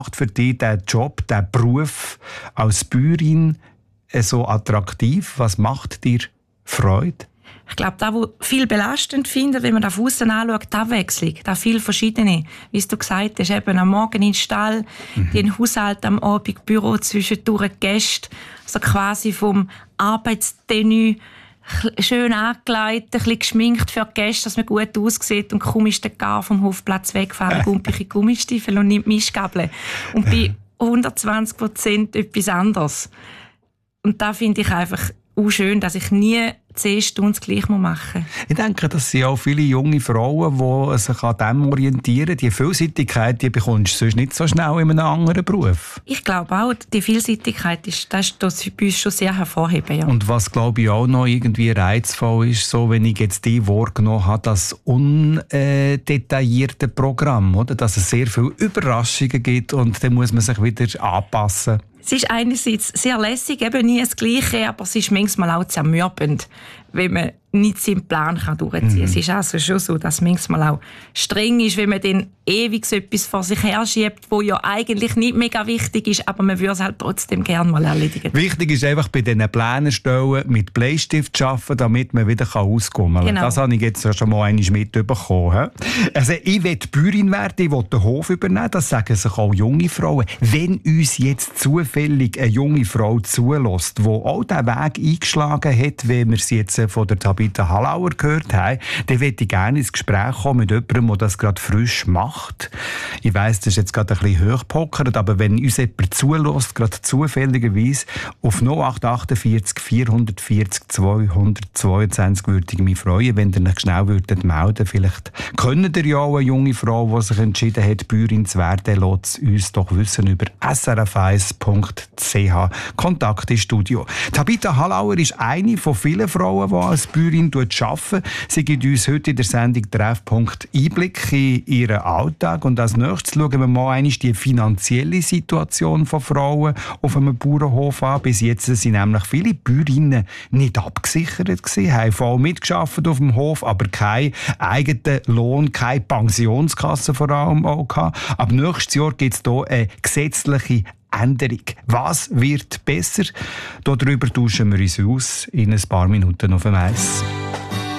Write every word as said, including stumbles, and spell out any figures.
macht für dich der Job, der Beruf als Bäuerin so attraktiv? Was macht dir Freude? Ich glaube, das, was viel belastend findet, wenn man das von aussen anschaut, die Abwechslung, das viel Verschiedene. Wie du gesagt hast, eben am Morgen in den Stall, mhm. den Haushalt am Abend, Büro, zwischendurch Gäste, also quasi vom Arbeitstenue schön angelegt, ein bisschen geschminkt für die Gäste, dass man gut aussieht, und kaum ist der Gar vom Hofplatz weggefahren, gumpige Gummistiefel und nimmt Mischgabel. Und bei hundertzwanzig Prozent etwas anderes. Und da finde ich einfach auch schön, dass ich nie zehn Stunden das Gleiche machen muss. Ich denke, das sind auch viele junge Frauen, die sich an dem orientieren. Die Vielseitigkeit, die bekommst du sonst nicht so schnell in einem anderen Beruf. Ich glaube auch, die Vielseitigkeit ist das, das bei uns schon sehr hervorheben. Ja. Und was, glaube ich, auch noch irgendwie reizvoll ist, so, wenn ich jetzt die wahrgenommen habe, das undetaillierte Programm, oder? Dass es sehr viele Überraschungen gibt und dann muss man sich wieder anpassen. Es ist einerseits sehr lässig, eben nie das Gleiche, aber es ist manchmal auch zermürbend, wenn man nicht seinen Plan durchziehen kann. Mhm. Es ist also schon so, dass es manchmal auch streng ist, wenn man dann ewig so etwas vor sich her schiebt, was ja eigentlich nicht mega wichtig ist, aber man würde es halt trotzdem gerne mal erledigen. Wichtig ist einfach, bei diesen Plänen stellen, mit Bleistift zu arbeiten, damit man wieder auskommen kann. Genau. Das habe ich jetzt schon mal einmal mitbekommen. Also ich will Bäuerin werden, ich will den Hof übernehmen, das sagen sich auch junge Frauen. Wenn uns jetzt zufällig eine junge Frau zulässt, die auch diesen Weg eingeschlagen hat, wie wir sie jetzt von der Tabitha Hallauer gehört haben, dann möchte ich gerne ins Gespräch kommen mit jemandem, der das gerade frisch macht. Ich weiss, das ist jetzt gerade ein bisschen hochgepokert, aber wenn uns jemand zulässt, gerade zufälligerweise, auf null acht achtundvierzig vierhundertvierzig zweihundertzweiundzwanzig würde ich mich freuen, wenn ihr euch schnell würdet melden. Vielleicht können ihr ja auch eine junge Frau, die sich entschieden hat, Bäuerin zu werden, lasst uns doch wissen über s r f eins punkt c h. Kontakt ins Studio. Tabitha Hallauer ist eine von vielen Frauen, die als Bäuerin arbeiten. Sie gibt uns heute in der Sendung Treffpunkt Einblick in ihren Alltag. Und als nächstes schauen wir mal einmal die finanzielle Situation von Frauen auf einem Bauernhof an. Bis jetzt sind nämlich viele Bäuerinnen nicht abgesichert gewesen, haben voll mitgearbeitet auf dem Hof, aber keinen eigenen Lohn, keine Pensionskasse vor allem auch gehabt. Ab nächstes Jahr gibt es hier eine gesetzliche Änderung. Was wird besser? Darüber tauschen wir uns aus in ein paar Minuten auf dem Eis.